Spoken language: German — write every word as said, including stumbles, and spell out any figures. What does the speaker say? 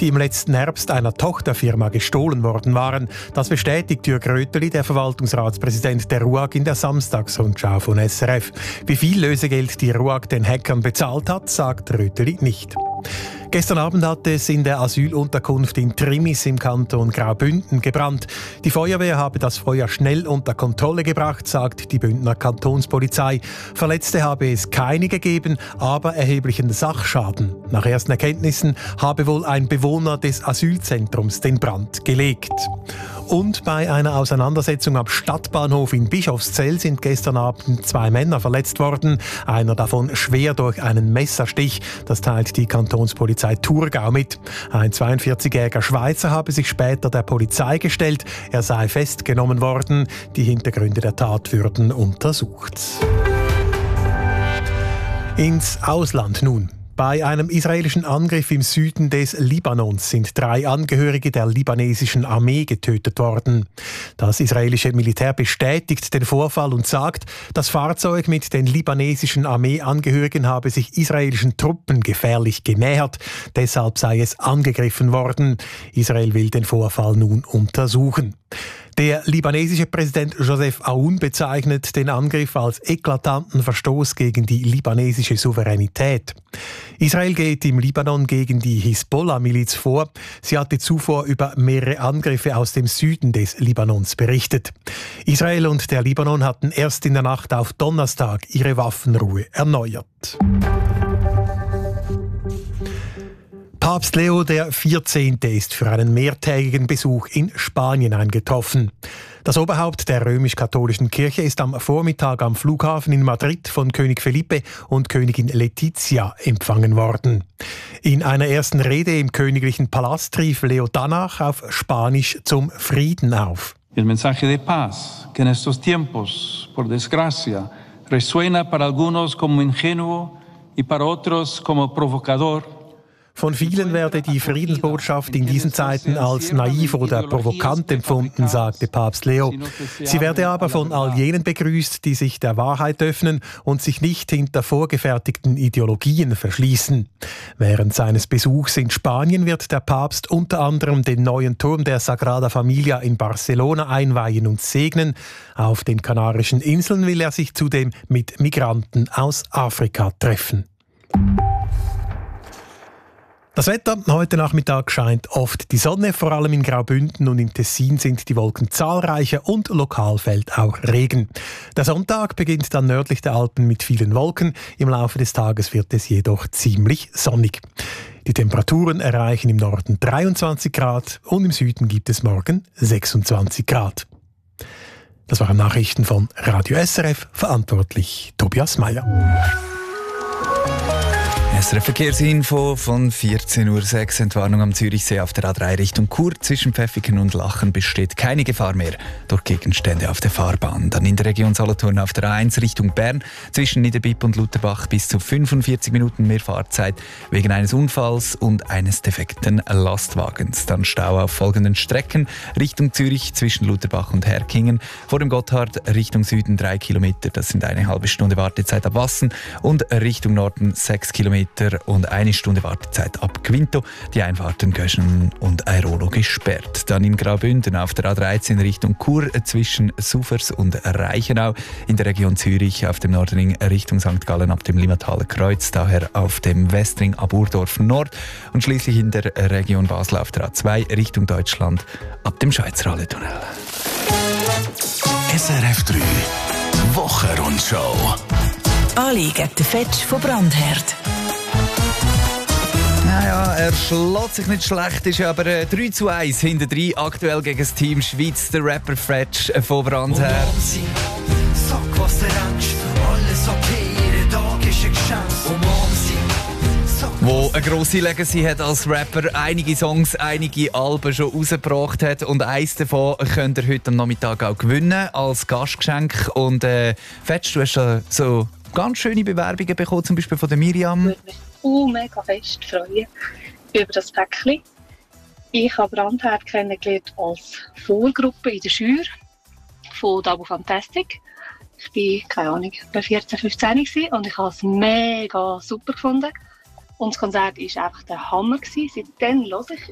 die im letzten Herbst einer Tochterfirma gestohlen worden waren. Das bestätigt Jürg Röteli, der Verwaltungsratspräsident der RUAG, in der Samstagsrundschau von S R F. Wie viel Lösegeld die RUAG den Hackern bezahlt hat, sagt Röteli nicht. Gestern Abend hat es in der Asylunterkunft in Trimis im Kanton Graubünden gebrannt. Die Feuerwehr habe das Feuer schnell unter Kontrolle gebracht, sagt die Bündner Kantonspolizei. Verletzte habe es keine gegeben, aber erheblichen Sachschaden. Nach ersten Erkenntnissen habe wohl ein Bewohner des Asylzentrums den Brand gelegt. Und bei einer Auseinandersetzung am Stadtbahnhof in Bischofszell sind gestern Abend zwei Männer verletzt worden. Einer davon schwer durch einen Messerstich. Das teilt die Kantonspolizei Thurgau mit. Ein zweiundvierzigjähriger Schweizer habe sich später der Polizei gestellt. Er sei festgenommen worden. Die Hintergründe der Tat würden untersucht. Ins Ausland nun. Bei einem israelischen Angriff im Süden des Libanons sind drei Angehörige der libanesischen Armee getötet worden. Das israelische Militär bestätigt den Vorfall und sagt, das Fahrzeug mit den libanesischen Armeeangehörigen habe sich israelischen Truppen gefährlich genähert. Deshalb sei es angegriffen worden. Israel will den Vorfall nun untersuchen. Der libanesische Präsident Joseph Aoun bezeichnet den Angriff als eklatanten Verstoß gegen die libanesische Souveränität. Israel geht im Libanon gegen die Hisbollah-Miliz vor. Sie hatte zuvor über mehrere Angriffe aus dem Süden des Libanons berichtet. Israel und der Libanon hatten erst in der Nacht auf Donnerstag ihre Waffenruhe erneuert. Papst Leo der vierzehnte ist für einen mehrtägigen Besuch in Spanien eingetroffen. Das Oberhaupt der römisch-katholischen Kirche ist am Vormittag am Flughafen in Madrid von König Felipe und Königin Letizia empfangen worden. In einer ersten Rede im königlichen Palast rief Leo danach auf Spanisch zum Frieden auf. El mensaje de paz que en estos tiempos, por desgracia, resuena para algunos como ingenuo y para otros como provocador. Von vielen werde die Friedensbotschaft in diesen Zeiten als naiv oder provokant empfunden, sagte Papst Leo. Sie werde aber von all jenen begrüßt, die sich der Wahrheit öffnen und sich nicht hinter vorgefertigten Ideologien verschließen. Während seines Besuchs in Spanien wird der Papst unter anderem den neuen Turm der Sagrada Familia in Barcelona einweihen und segnen. Auf den Kanarischen Inseln will er sich zudem mit Migranten aus Afrika treffen. Das Wetter: Heute Nachmittag scheint oft die Sonne, vor allem in Graubünden und im Tessin sind die Wolken zahlreicher und lokal fällt auch Regen. Der Sonntag beginnt dann nördlich der Alpen mit vielen Wolken, im Laufe des Tages wird es jedoch ziemlich sonnig. Die Temperaturen erreichen im Norden dreiundzwanzig Grad und im Süden gibt es morgen sechsundzwanzig Grad. Das waren Nachrichten von Radio S R F, verantwortlich Tobias Meyer. S R F-Verkehrsinfo von vierzehn Uhr sechs. Entwarnung am Zürichsee auf der A drei Richtung Chur. Zwischen Pfäffiken und Lachen besteht keine Gefahr mehr durch Gegenstände auf der Fahrbahn. Dann in der Region Solothurn auf der A eins Richtung Bern. Zwischen Niederbipp und Lutherbach bis zu fünfundvierzig Minuten mehr Fahrzeit wegen eines Unfalls und eines defekten Lastwagens. Dann Stau auf folgenden Strecken. Richtung Zürich zwischen Lutherbach und Herkingen. Vor dem Gotthard Richtung Süden drei Kilometer. Das sind eine halbe Stunde Wartezeit ab Wassen. Und Richtung Norden sechs Kilometer und eine Stunde Wartezeit ab Quinto. Die Einfahrten Göschen und Airolo gesperrt. Dann in Graubünden auf der A dreizehn Richtung Chur zwischen Sufers und Reichenau. In der Region Zürich auf dem Nordring Richtung Sankt Gallen ab dem Limmataler Kreuz. Daher auf dem Westring ab Urdorf Nord. Und schließlich in der Region Basel auf der A zwei Richtung Deutschland ab dem Schweizerhalle-Tunnel. S R F drei Wochenrundschau. Anliegen der Fetsch von Brandherd. Naja, er schlägt sich nicht schlecht, ist aber äh, drei zu eins hinter drei aktuell gegen das Team Schweiz, der Rapper Fetsch äh, von Brandherd. Sag, was du denkst, alles okay, jeder Tag ist eine Chance. Umarm sie. Wo eine grosse Legacy hat als Rapper, einige Songs, einige Alben schon rausgebracht hat und eins davon könnt ihr heute am Nachmittag auch gewinnen als Gastgeschenk. Und äh, Fetsch, du hast äh, so ganz schöne Bewerbungen bekommen, zum Beispiel von der Miriam. Ich würde mich uh, mega fest freuen über das Päckchen. Ich habe Brandherd kennengelernt als Vorgruppe in der Schür von Double Fantastic. Ich war, keine Ahnung, bei vierzehn, fünfzehn und ich habe es mega super gefunden. Und das Konzert war einfach der Hammer. Seitdem höre ich